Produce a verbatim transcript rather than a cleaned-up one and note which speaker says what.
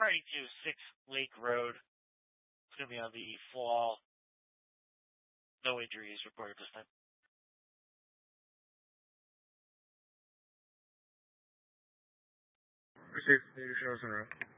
Speaker 1: eighty-two, six Lake Road. It's going to be on the fall. No injuries reported this time.
Speaker 2: Received. Show us en route.